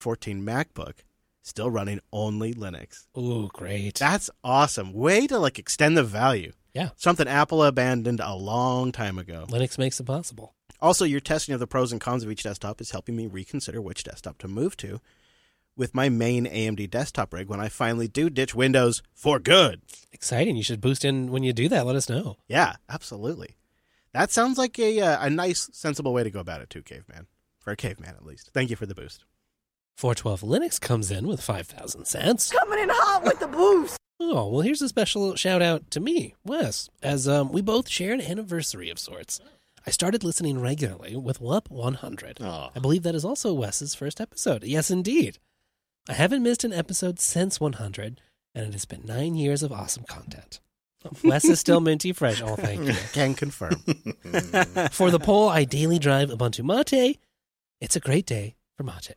14 MacBook, still running only Linux. Ooh, great. That's awesome. Way to extend the value. Yeah. Something Apple abandoned a long time ago. Linux makes it possible. Also, your testing of the pros and cons of each desktop is helping me reconsider which desktop to move to with my main AMD desktop rig when I finally do ditch Windows for good. Exciting. You should boost in when you do that. Let us know. Yeah, absolutely. That sounds like a nice, sensible way to go about it too, Caveman. For a caveman, at least. Thank you for the boost. 412 Linux comes in with 5,000 cents. Coming in hot with the boost. Oh, well, here's a special shout out to me, Wes, as we both share an anniversary of sorts. I started listening regularly with WUP 100. Oh. I believe that is also Wes's first episode. Yes, indeed. I haven't missed an episode since 100, and it has been 9 years of awesome content. Wes is still minty fresh. Oh, thank you. Can confirm. For the poll, I daily drive Ubuntu Mate. It's a great day for Mate.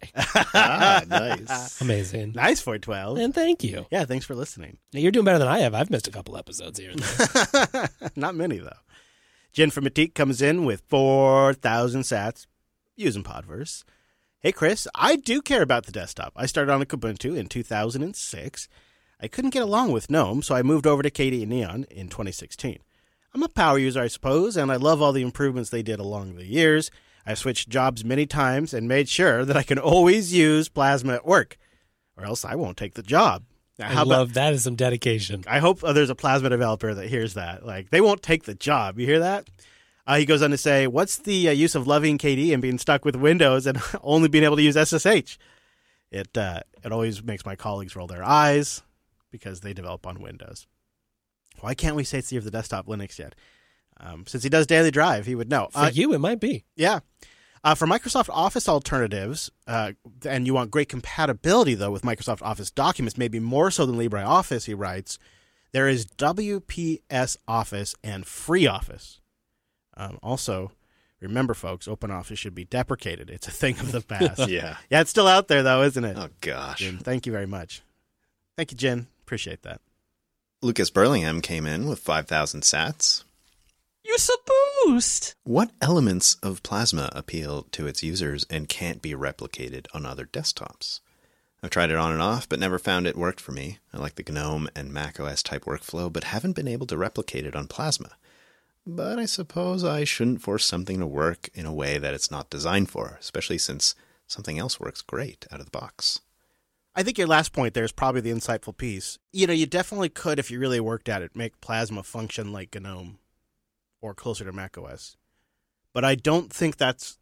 Nice. Amazing. Nice 412. And thank you. Yeah, thanks for listening. Now, you're doing better than I have. I've missed a couple episodes here and there. Not many, though. Jen from Matique comes in with 4,000 sats using Podverse. Hey, Chris, I do care about the desktop. I started on a Kubuntu in 2006. I couldn't get along with GNOME, so I moved over to KDE and Neon in 2016. I'm a power user, I suppose, and I love all the improvements they did along the years. I've switched jobs many times and made sure that I can always use Plasma at work, or else I won't take the job. Now, I love that is some dedication. I hope there's a Plasma developer that hears that. They won't take the job. You hear that? He goes on to say, what's the use of loving KDE and being stuck with Windows and only being able to use SSH? It always makes my colleagues roll their eyes because they develop on Windows. Why can't we say it's the year of the desktop Linux yet? Since he does daily drive, he would know. For you, it might be. Yeah. For Microsoft Office alternatives, and you want great compatibility, though, with Microsoft Office documents, maybe more so than LibreOffice, he writes, there is WPS Office and FreeOffice. Also, remember, folks, OpenOffice should be deprecated. It's a thing of the past. Yeah. Yeah, it's still out there, though, isn't it? Oh, gosh. Jen, thank you very much. Thank you, Jen. Appreciate that. Lucas Burlingham came in with 5,000 sats. Use a boost! What elements of Plasma appeal to its users and can't be replicated on other desktops? I've tried it on and off, but never found it worked for me. I like the GNOME and macOS type workflow, but haven't been able to replicate it on Plasma. But I suppose I shouldn't force something to work in a way that it's not designed for, especially since something else works great out of the box. I think your last point there is probably the insightful piece. You definitely could, if you really worked at it, make Plasma function like GNOME or closer to macOS. But I don't think that's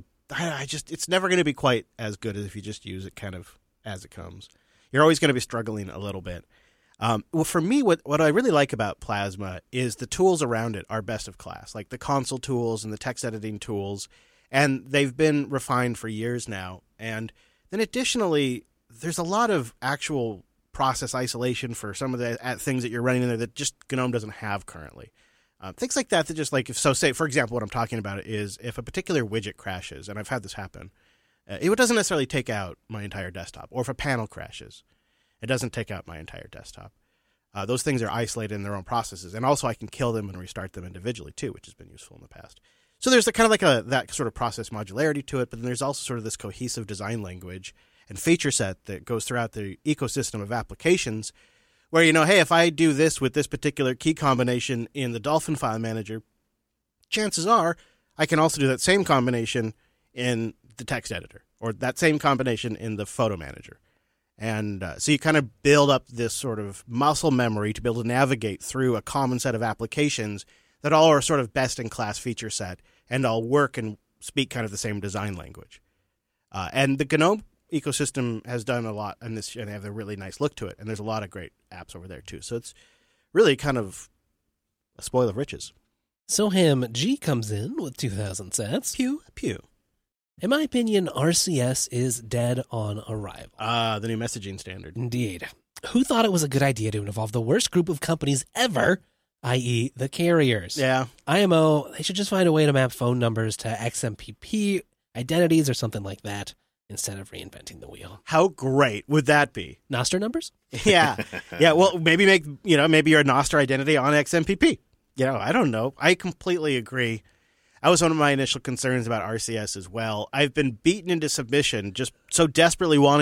it's never going to be quite as good as if you just use it kind of as it comes. You're always going to be struggling a little bit. Well, for me, what I really like about Plasma is the tools around it are best of class, like the console tools and the text editing tools, and they've been refined for years now. And then additionally, there's a lot of actual process isolation for some of the things that you're running in there that just GNOME doesn't have currently. Things like that just say, for example, what I'm talking about is if a particular widget crashes, and I've had this happen, it doesn't necessarily take out my entire desktop. Or if a panel crashes, it doesn't take out my entire desktop. Those things are isolated in their own processes. And also I can kill them and restart them individually too, which has been useful in the past. So there's that sort of process modularity to it, but then there's also sort of this cohesive design language and feature set that goes throughout the ecosystem of applications where, hey, if I do this with this particular key combination in the Dolphin file manager, chances are I can also do that same combination in the text editor or that same combination in the photo manager. And so you kind of build up this sort of muscle memory to be able to navigate through a common set of applications that all are sort of best-in-class feature set and all work and speak kind of the same design language. And the GNOME ecosystem has done a lot in this, and they have a really nice look to it. And there's a lot of great apps over there, too. So it's really kind of a spoil of riches. Soham G comes in with 2,000 cents. Pew, pew. In my opinion, RCS is dead on arrival. The new messaging standard. Indeed. Who thought it was a good idea to involve the worst group of companies ever, i.e. the carriers? Yeah. IMO, they should just find a way to map phone numbers to XMPP identities or something like that instead of reinventing the wheel. How great would that be? Nostr numbers? Yeah. Yeah, well, maybe maybe your Nostr identity on XMPP. I don't know. I completely agree. That was one of my initial concerns about RCS as well. I've been beaten into submission just so desperately wanting